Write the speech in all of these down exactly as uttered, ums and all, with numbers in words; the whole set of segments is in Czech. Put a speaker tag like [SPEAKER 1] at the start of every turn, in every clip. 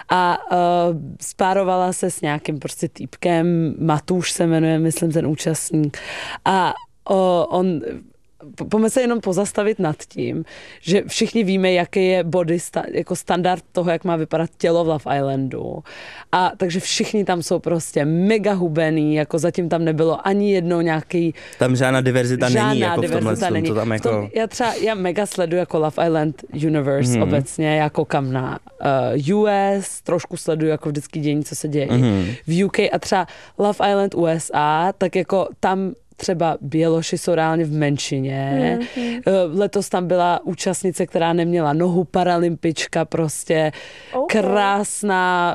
[SPEAKER 1] a uh, spárovala se s nějakým prostě týpkem, Matuš se jmenuje, myslím, ten účastník. A uh, on... Pojďme se jenom pozastavit nad tím, že všichni víme, jaký je body sta- jako standard toho, jak má vypadat tělo v Love Islandu. A takže všichni tam jsou prostě mega hubený, jako zatím tam nebylo ani jednou nějaký...
[SPEAKER 2] Tam žádná diverzita
[SPEAKER 1] žádná
[SPEAKER 2] není, jako v tomhle
[SPEAKER 1] není.
[SPEAKER 2] to tam jako...
[SPEAKER 1] tom, já třeba, já mega sleduju jako Love Island Universe mm-hmm. obecně, já koukám na uh, U S, trošku sleduju jako vždycky dění, co se děje mm-hmm. v U K a třeba Love Island U S A, tak jako tam třeba Běloši jsou reálně v menšině. Mm-hmm. Letos tam byla účastnice, která neměla nohu, paralympička, prostě okay. krásná,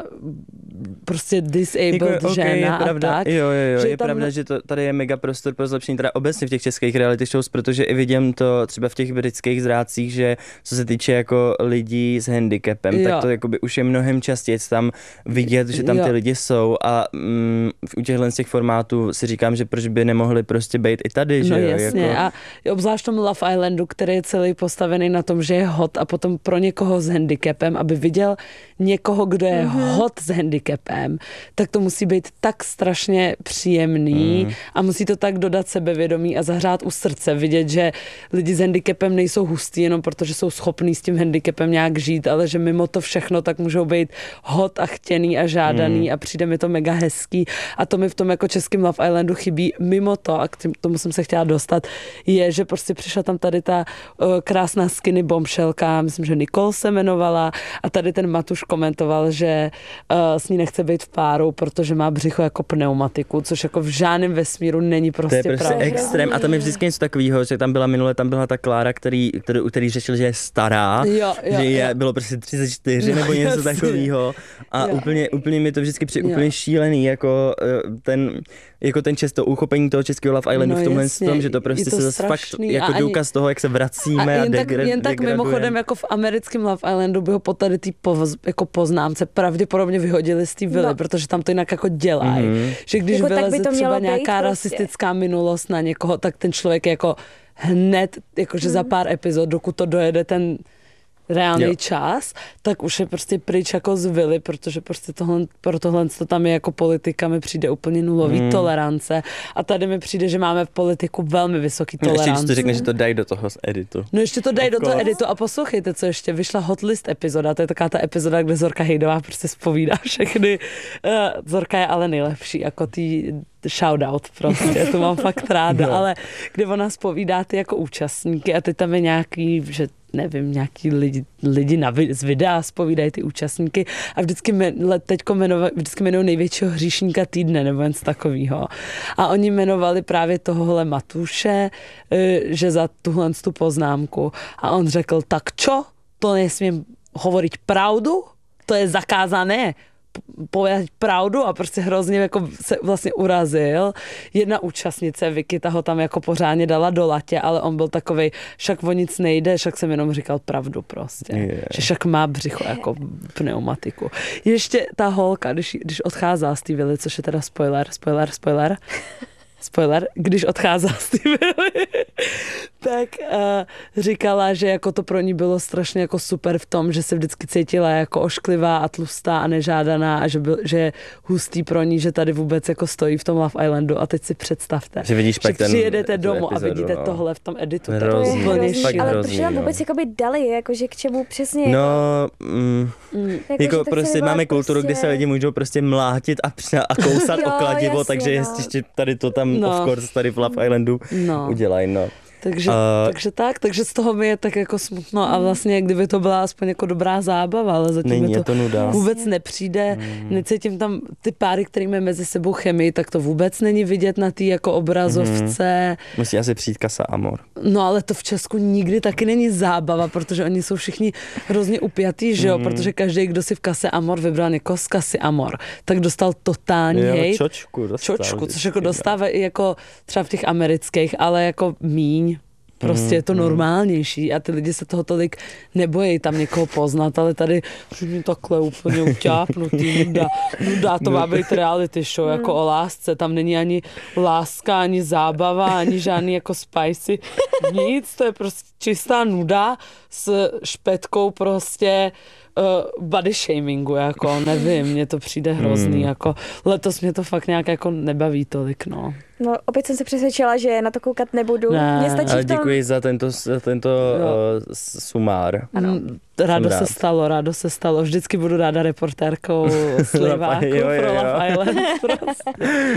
[SPEAKER 1] prostě disabled jako,
[SPEAKER 2] okay,
[SPEAKER 1] žena
[SPEAKER 2] je pravda,
[SPEAKER 1] a tak.
[SPEAKER 2] Jo, jo, jo,
[SPEAKER 1] že
[SPEAKER 2] je
[SPEAKER 1] tam...
[SPEAKER 2] pravda, že to, tady je mega prostor pro zlepšení, teda obecně v těch českých reality shows, protože i vidím to třeba v těch britských zrádcích, že co se týče jako lidí s handicapem, jo. tak to jakoby už je mnohem častěji tam vidět, že tam jo. ty lidi jsou a mm, u těchhle z těch formátů si říkám, že proč by nemohli prostě být i tady, že
[SPEAKER 1] no
[SPEAKER 2] jo.
[SPEAKER 1] jasně
[SPEAKER 2] jako...
[SPEAKER 1] a obzvlášť v tom Love Islandu, který je celý postavený na tom, že je hot a potom pro někoho s handicapem, aby viděl někoho, kdo je mm-hmm. hot s handicapem, tak to musí být tak strašně příjemný mm. a musí to tak dodat sebevědomí a zahřát u srdce, vidět, že lidi s handicapem nejsou hustí jenom protože jsou schopní s tím handicapem nějak žít, ale že mimo to všechno tak můžou být hot a chtěný a žádaný mm. a přijde mi to mega hezký a to mi v tom jako českém Love Islandu chybí mimo to a k tomu jsem se chtěla dostat, je, že prostě přišla tam tady ta uh, krásná skinny bombshelka, myslím, že Nicole se jmenovala a tady ten Matuš komentoval, že uh, s ní nechce být v páru, protože má břicho jako pneumatiku, což jako v žádném vesmíru není prostě
[SPEAKER 2] pravda. To je prostě extrém a tam je vždycky něco takového, že tam byla minule, tam byla ta Klára, který, který, který řešil, že je stará,
[SPEAKER 1] jo, jo,
[SPEAKER 2] že je,
[SPEAKER 1] jo.
[SPEAKER 2] bylo prostě třicet čtyři jo, nebo něco takového a úplně, úplně mi to vždycky přijde úplně šílený, jako ten jako ten često uchopení toho českého Love Islandu no, v tomhle tom, že to prostě to se zase fakt jako ani... důkaz toho, jak se vracíme a,
[SPEAKER 1] a jen,
[SPEAKER 2] degra-
[SPEAKER 1] tak, jen tak mimochodem jako v americkém Love Islandu by ho po tady té poz, jako poznámce pravděpodobně vyhodili z té vily, no. protože tam to jinak jako dělají. Mm-hmm. Že když jako vyleze by třeba nějaká být, rasistická prostě. minulost na někoho, tak ten člověk jako hned, jakože mm. za pár epizod, dokud to dojede ten reálný jo. čas, tak už je prostě pryč jako z vily, protože prostě tohle, pro tohle to tam je jako politika, mi přijde úplně nulový hmm. tolerance a tady mi přijde, že máme v politiku velmi vysoký tolerance.
[SPEAKER 2] Ještě to řekne, že to dají do toho z editu.
[SPEAKER 1] No ještě to dají do toho editu a poslouchejte, co ještě vyšla Hotlist epizoda, to je taková ta epizoda, kde Zorka Hejdová prostě zpovídá všechny. Uh, Zorka je ale nejlepší, jako ty shoutout prostě, to mám fakt ráda, no. ale kde ona zpovídá ty jako účastníky a teď tam je nějaký, že nevím, nějaký lidi, lidi na, z videa zpovídají ty účastníky a vždycky teďko jmenova, vždycky jmenují největšího hříšníka týdne nebo něco takového. A oni jmenovali právě tohohle Matuše, že za tuhle tu poznámku. A on řekl, tak čo? To nesmím hovoriť pravdu? To je zakázané. Povedať pravdu a prostě hrozně jako se vlastně urazil. Jedna účastnice, Vicky, ta ho tam jako pořádně dala do latě, ale on byl takovej, však o nic nejde, však jsem jenom říkal pravdu prostě. Yeah. Že však má břicho jako pneumatiku. Ještě ta holka, když, když odcházela z té vily, což je teda spoiler, spoiler, spoiler, spoiler, když odcházela z té vily, tak uh, říkala, že jako to pro ní bylo strašně jako super v tom, že se vždycky cítila jako ošklivá a tlustá a nežádaná a že, byl, že je hustý pro ní, že tady vůbec jako stojí v tom Love Islandu a teď si představte,
[SPEAKER 2] že, vidíš
[SPEAKER 1] že
[SPEAKER 2] ten,
[SPEAKER 1] přijedete domů
[SPEAKER 2] epizodu,
[SPEAKER 1] a vidíte
[SPEAKER 2] no.
[SPEAKER 1] tohle v tom editu.
[SPEAKER 2] Hrozný,
[SPEAKER 1] to je
[SPEAKER 3] hrozný. Ale
[SPEAKER 2] hrozný,
[SPEAKER 3] proč nám
[SPEAKER 2] no.
[SPEAKER 3] vůbec jakoby dali, jakože k čemu přesně?
[SPEAKER 2] No, mm,
[SPEAKER 3] mm.
[SPEAKER 2] jako, jako prostě máme kulturu, prostě... kdy se lidi můžou prostě mlátit a, a kousat o kladivo,
[SPEAKER 3] jasně,
[SPEAKER 2] takže
[SPEAKER 3] no.
[SPEAKER 2] ještě tady to tam
[SPEAKER 1] no.
[SPEAKER 2] of course tady v Love Islandu no. udělají, no.
[SPEAKER 1] Takže, uh, takže tak, takže z toho mi je tak jako smutno a vlastně kdyby to byla aspoň jako dobrá zábava, ale zatím mi to,
[SPEAKER 2] to nuda.
[SPEAKER 1] vůbec nepřijde, mm. necítím tam ty páry, který mají mezi sebou chemii, tak to vůbec není vidět na té jako obrazovce.
[SPEAKER 2] Mm. Musí asi přijít Casa Amor.
[SPEAKER 1] No ale to v Česku nikdy taky není zábava, protože oni jsou všichni hrozně upjatý, že jo, mm. protože každý, kdo si v Kase Amor vybral někoho z Kasy Amor, tak dostal totální hejt.
[SPEAKER 2] Čočku dostal.
[SPEAKER 1] Čočku, což jako dostávají i jako třeba v těch amerických, ale jako míň. Prostě je to normálnější a ty lidi se toho tolik nebojí tam někoho poznat, ale tady všichni takhle úplně utápnutý, nuda, nuda, to má být reality show jako o lásce, tam není ani láska, ani zábava, ani žádný jako spicy, nic, to je prostě čistá nuda s špetkou prostě uh, body shamingu, jako nevím, mně to přijde hrozný, hmm. jako letos mě to fakt nějak jako nebaví tolik, no.
[SPEAKER 3] No, opět jsem se přesvědčila, že na to koukat nebudu.
[SPEAKER 1] Ne.
[SPEAKER 3] Mně stačí
[SPEAKER 2] Ale
[SPEAKER 3] v tom...
[SPEAKER 2] děkuji za tento, za tento uh, sumár.
[SPEAKER 3] Ano.
[SPEAKER 1] Rádo
[SPEAKER 2] Jsem
[SPEAKER 1] se
[SPEAKER 2] rád.
[SPEAKER 1] stalo, rádo se stalo. Vždycky budu ráda reportérkou Sliváku
[SPEAKER 2] Jo, jo,
[SPEAKER 1] pro
[SPEAKER 2] jo.
[SPEAKER 1] Love Island. Prostě.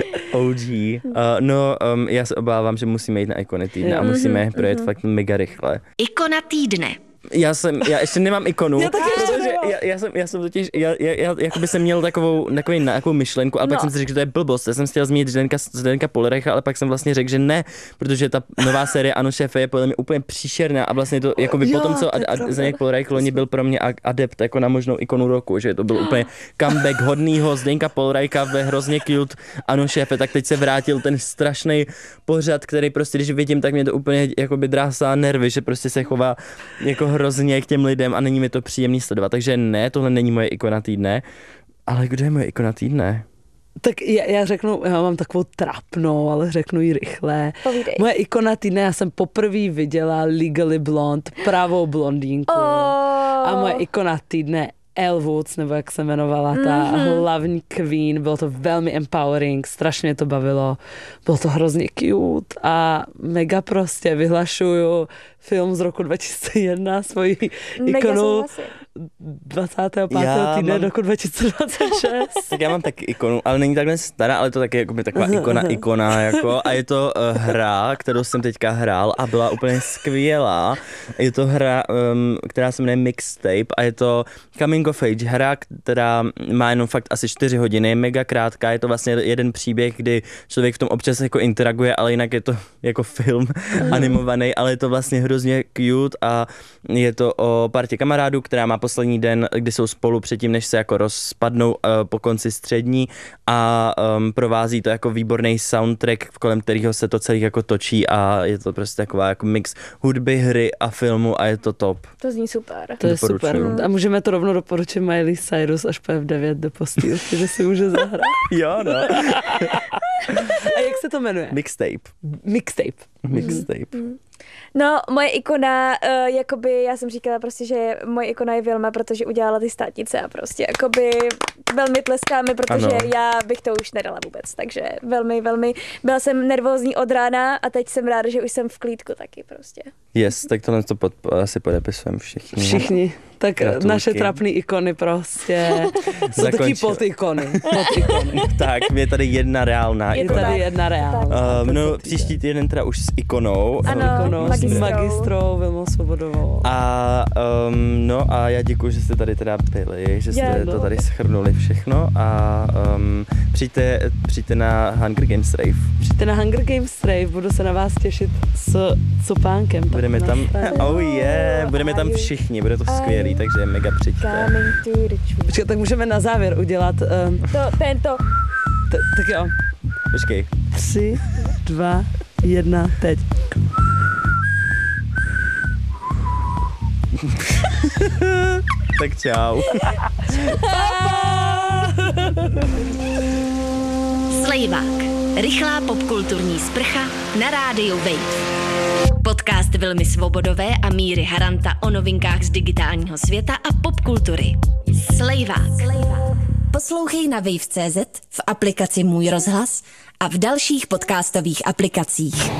[SPEAKER 2] O G. Uh, no, um, já se obávám, že musíme jít na ikony týdne a
[SPEAKER 1] Jo.
[SPEAKER 2] musíme
[SPEAKER 3] Mhm,
[SPEAKER 2] projet
[SPEAKER 3] mhm.
[SPEAKER 2] fakt mega rychle.
[SPEAKER 4] Ikona týdne.
[SPEAKER 2] Já jsem, já ještě nemám ikonu,
[SPEAKER 1] Já taky ještě
[SPEAKER 2] protože
[SPEAKER 1] nemám.
[SPEAKER 2] já, já, jsem, já jsem totiž, já, já, já jakoby jsem měl takovou, takový, takovou myšlenku, ale no. pak
[SPEAKER 3] No.
[SPEAKER 2] jsem si řekl, že to je blbost. Já jsem chtěl zmínit Zdenka, Zdenka Pollereicha, ale pak jsem vlastně řekl, že ne, protože ta nová série Ano šéfe je podle mě úplně příšerná a vlastně to, jakoby
[SPEAKER 1] Jo,
[SPEAKER 2] potom, co
[SPEAKER 1] to je
[SPEAKER 2] ad, ad,
[SPEAKER 1] pravda.
[SPEAKER 2] Zdeněk Pollereich loni byl pro mě adept jako na možnou ikonu roku, že to byl úplně comeback hodnýho Zdenka Pollereicha ve hrozně cute Ano šéfe, tak teď se vrátil ten strašný pořad, který prostě, když vidím, tak mě to úplně jakoby drásá nervy, že prostě se chová jako hrozně k těm lidem a není mi to příjemný sledovat, takže ne, tohle není moje ikona týdne, ale kdo je moje ikona týdne?
[SPEAKER 1] Tak já, já řeknu, já mám takovou trapnou, ale řeknu ji rychle.
[SPEAKER 3] Povídej.
[SPEAKER 1] Moje ikona týdne, já jsem poprvé viděla Legally Blonde, pravou blondýnku.
[SPEAKER 3] Oh.
[SPEAKER 1] A moje ikona týdne Elle Woods, nebo jak se jmenovala ta mm-hmm. hlavní queen, bylo to velmi empowering, strašně to bavilo, bylo to hrozně cute a mega prostě vyhlašuju film z roku dva tisíce jedna, svoji
[SPEAKER 3] Mega
[SPEAKER 1] ikonu
[SPEAKER 3] souhlasím.
[SPEAKER 1] dvacátého pátého
[SPEAKER 2] Já
[SPEAKER 1] týdne
[SPEAKER 2] mám-
[SPEAKER 1] roku dva tisíce dvacet šest.
[SPEAKER 2] Tak já mám taky ikonu, ale není takhle stará, ale je to taky jako taková ikona, ikona, jako, a je to uh, hra, kterou jsem teďka hrál a byla úplně skvělá. Je to hra, um, která se jmenuje Mixtape a je to coming of age hra, která má jenom fakt asi čtyři hodiny, je mega krátká, je to vlastně jeden příběh, kdy člověk v tom občas jako interaguje, ale jinak je to jako film animovaný, ale je to vlastně hrozně cute a je to o partě kamarádů, která má poslední den, kdy jsou spolu předtím, než se jako rozpadnou uh, po konci střední a um, provází to jako výborný soundtrack, kolem kterého se to celý jako točí a je to prostě taková jako mix hudby, hry a filmu a je to top.
[SPEAKER 3] To zní super.
[SPEAKER 1] To je
[SPEAKER 2] Doporučuju.
[SPEAKER 1] super. A můžeme to rovnou doporučit Miley Cyrus až po F devět do postýlky, že si může zahrát.
[SPEAKER 2] Jo, no.
[SPEAKER 1] A jak se to jmenuje?
[SPEAKER 2] Mixtape.
[SPEAKER 1] Mixtape.
[SPEAKER 2] Mixtape.
[SPEAKER 3] No, moje ikona, uh, jakoby, já jsem říkala prostě, že moje ikona je Vilma, protože udělala ty státnice a prostě jakoby velmi tleská mi, protože
[SPEAKER 2] Ano.
[SPEAKER 3] já bych to už nedala vůbec, takže velmi, velmi, byla jsem nervózní od rána a teď jsem ráda, že už jsem v klídku taky prostě.
[SPEAKER 2] Yes, tak tohle to pod, asi podepisujeme všichni.
[SPEAKER 1] Všichni. Tak
[SPEAKER 2] Gratulky.
[SPEAKER 1] naše trapný ikony prostě. Jsou taky
[SPEAKER 2] Zakončil.
[SPEAKER 1] podikony. Podikony.
[SPEAKER 2] Tak, je tady jedna reálná
[SPEAKER 3] Je
[SPEAKER 1] Je
[SPEAKER 3] to
[SPEAKER 2] ikona.
[SPEAKER 1] tady
[SPEAKER 3] tak,
[SPEAKER 1] jedna
[SPEAKER 3] je to
[SPEAKER 1] reálná.
[SPEAKER 3] tak.
[SPEAKER 2] Uh, no, příští týden teda už s ikonou.
[SPEAKER 3] Ano,
[SPEAKER 1] Ikonou, s
[SPEAKER 3] magistrou.
[SPEAKER 1] magistrou Vilmou Svobodovou.
[SPEAKER 2] A um, no a já děkuji, že jste tady teda byli, že jste
[SPEAKER 3] Já,
[SPEAKER 2] to
[SPEAKER 1] no.
[SPEAKER 2] tady shrnuli všechno a um, přijďte, přijďte na Hunger Games Rave.
[SPEAKER 1] Přijďte na Hunger Games Rave, budu se na vás těšit s cupánkem.
[SPEAKER 2] Budeme tam,
[SPEAKER 1] Na-
[SPEAKER 2] oh yeah, budeme tam všichni, bude to skvělý, takže mega přijďte.
[SPEAKER 3] Coming to the tree.
[SPEAKER 1] Počkej, tak můžeme na závěr udělat, um,
[SPEAKER 3] To, tento.
[SPEAKER 1] t- tak jo,
[SPEAKER 2] Počkej.
[SPEAKER 1] tři, dva, jedna, teď.
[SPEAKER 2] Tak čau.
[SPEAKER 4] Slejvák. Rychlá popkulturní sprcha na rádiu Wave. Podcast Vilmy Svobodové a Míry Haranta o novinkách z digitálního světa a popkultury. Slejvák. Poslouchej na wave tečka cé zet, v aplikaci Můj rozhlas a v dalších podcastových aplikacích.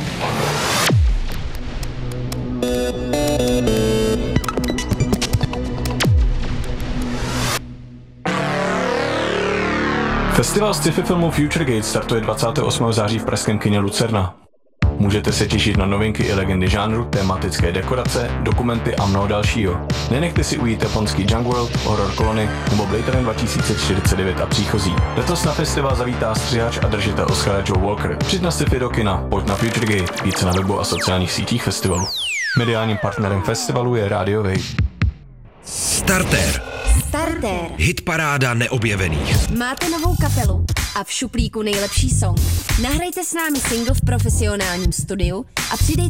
[SPEAKER 5] Festival sci-fi filmu Future Gate startuje dvacátého osmého září v pražském kině Lucerna. Můžete se těšit na novinky i legendy žánru, tematické dekorace, dokumenty a mnoho dalšího. Nenechte si ujít japonský Junk World, Horror Colony nebo Blade Runner dva tisíce čtyřicet devět a příchozí. Letos na festival zavítá střihač a držitel Oscara Joe Walker. Přijď na sci-fi do kina, pojď na Future Gate, více na webu a sociálních sítích festivalu. Mediálním partnerem festivalu je Radio Wave.
[SPEAKER 6] Startér.
[SPEAKER 4] Startér.
[SPEAKER 6] Hitparáda neobjevených.
[SPEAKER 4] Máte novou kapelu a v šuplíku nejlepší song. Nahrajte s námi single v profesionálním studiu a přidejte